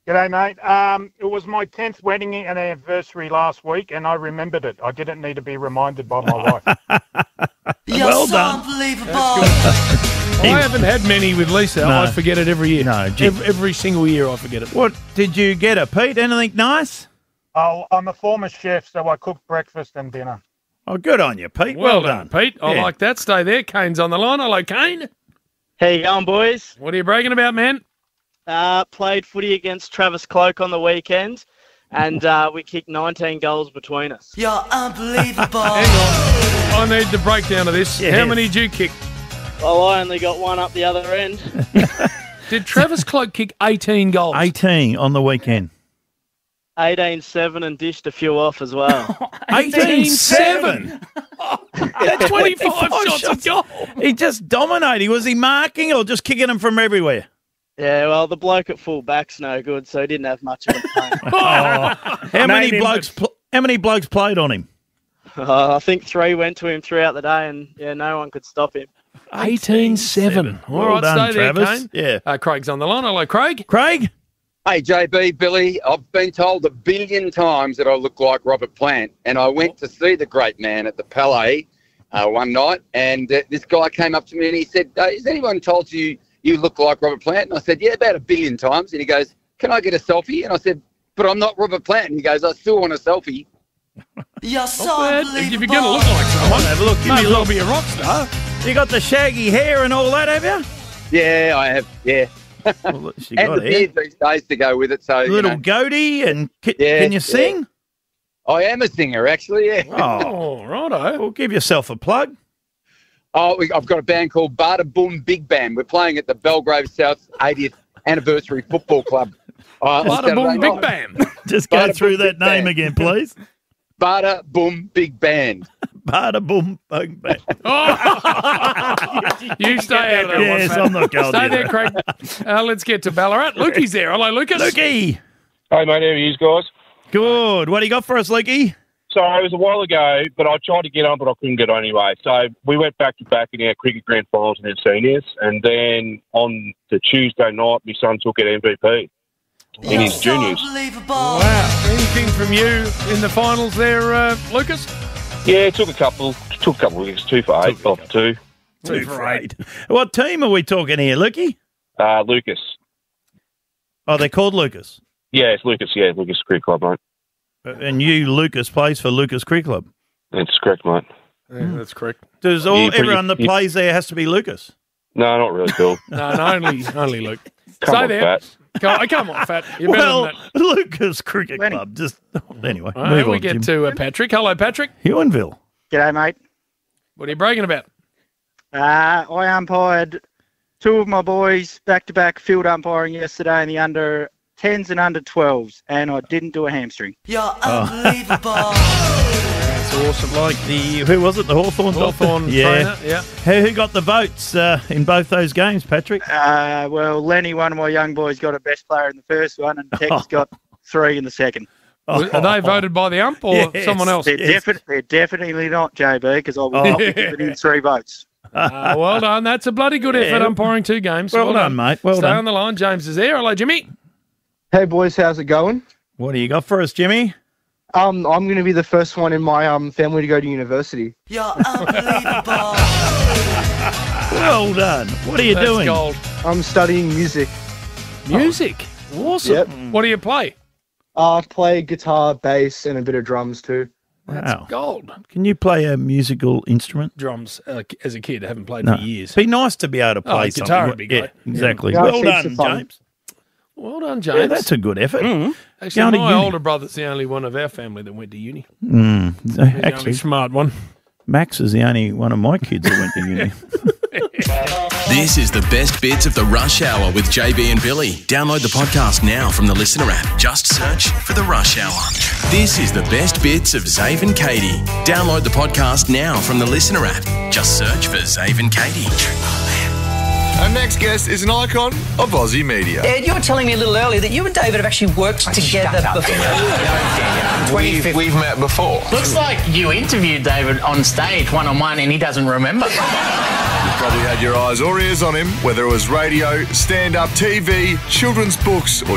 G'day, mate. It was my 10th wedding anniversary last week, and I remembered it. I didn't need to be reminded by my wife. Well done. Unbelievable. I haven't had many with Lisa. No. I forget it every year. No, every single year I forget it. What did you get her, Pete? Anything nice? Oh, I'm a former chef, so I cook breakfast and dinner. Oh, good on you, Pete. Well done, Pete. I Yeah. like that. Stay there. Kane's on the line. Hello, Kane. How you going, boys? What are you bragging about, man? Played footy against Travis Cloke on the weekend, and we kicked 19 goals between us. Hang on. I need the breakdown of this. Yes. How many did you kick? Well, I only got one up the other end. Did Travis Cloke kick 18 goals? 18 on the weekend. 18-7 and dished a few off as well. 18-7. That's 25 shots a goal. He just dominated. Was he marking or just kicking them from everywhere? Yeah, well, the bloke at full back's no good, so he didn't have much of a time. How many blokes played on him? I think 3 went to him throughout the day, and yeah, no one could stop him. 18-7. All Well right, done, stay there, Travis. Kane. Yeah. Craig's on the line. Hello, Craig. Craig? Hey, JB, Billy, I've been told 1 billion times that I look like Robert Plant, and I went to see the great man at the Palais one night, and this guy came up to me and he said, has anyone told you you look like Robert Plant? And I said, yeah, about 1 billion times. And he goes, can I get a selfie? And I said, but I'm not Robert Plant. And he goes, I still want a selfie. You're so if you're going to look like someone, Have a look. Give might me as a well look. be a rock star. You got the shaggy hair and all that, have you? Yeah, I have, yeah. Well, she And got the beard these days to go with it. So, Little goatee and Yeah, can you sing? I am a singer, actually, yeah. Oh, righto. Well, give yourself a plug. I've got a band called Bada Boom Big Band. We're playing at the Belgrave South 80th Anniversary Football Club. on Bada Saturday boom, big night. bam. Just go Bada through Boom that Big name Band. again, please. Bada Boom Big Band. Bada boom, boom, bang. You stay out of that one, Yes, Pat. I'm not going Stay to there, Craig. Let's get to Ballarat. Lukey's there. Hello, Lucas. Lukey. Hey, mate, how are you guys? Good. What do you got for us, Lukey? So it was a while ago, but I tried to get on, but I couldn't get on anyway. So we went back to back in our cricket grand finals and our seniors, and then on the Tuesday night, my son took it MVP in his juniors. Wow. Anything from you in the finals there, Lucas? Yeah, took a couple wickets, 2 for 8, off 2. 2 for 8. What team are we talking here, Lukey? Lucas. Oh, they're called Lucas. Yeah, it's Lucas. Yeah, Lucas Cricket Club, mate. And you, Lucas, plays for Lucas Cricket Club. That's correct, mate. Yeah, that's correct. Does everyone that plays there has to be Lucas? No, not really, Bill. No, only Luke. Come Stay on, there. Pat. Come on, Fat. You're better Well, than that. Lucas Cricket Club. Just anyway. All right, move we on, get Jim. to Patrick. Hello, Patrick. Huonville. G'day, mate. What are you bragging about? I umpired 2 of my boys back-to-back field umpiring yesterday in the under 10s and under 12s, and I didn't do a hamstring. You're unbelievable. That's awesome. Like who was it? The Hawthorn trainer. Yeah. Who got the votes in both those games, Patrick? Well, Lenny, one of my young boys, got a best player in the first one, and Tex got 3 in the second. Are they voted by the ump or someone else? They're definitely not, JB, because I will not be giving him 3 votes. Well done. That's a bloody good effort umpiring 2 games. Well done, mate. Well Stay done. on the line. James is there. Hello, Jimmy. Hey boys, how's it going? What do you got for us, Jimmy? I'm going to be the first one in my family to go to university. You're unbelievable. Well done. What are you doing? Gold. I'm studying music. Music? Awesome. Yep. What do you play? I play guitar, bass, and a bit of drums too. Wow. Gold. Can you play a musical instrument? Drums as a kid. I haven't played No. for years. Be nice to be able to play something. guitar would be great. Yeah, exactly. Yeah, Well heaps done, of fun. James. Well done, James. Yeah, that's a good effort. Actually, Going to my uni. older brother's the only one of our family that went to uni. Mm. He's the only Actually, smart one. Max is the only one of my kids that went to uni. This is the best bits of the Rush Hour with JB and Billy. Download the podcast now from the Listener app. Just search for the Rush Hour. This is the best bits of Zave and Katie. Download the podcast now from the Listener app. Just search for Zave and Katie. Our next guest is an icon of Aussie media. Ed, you were telling me a little earlier that you and David have actually worked together before. We've met before. Looks like you interviewed David on stage one-on-one and he doesn't remember. You probably had your eyes or ears on him, whether it was radio, stand-up, TV, children's books, or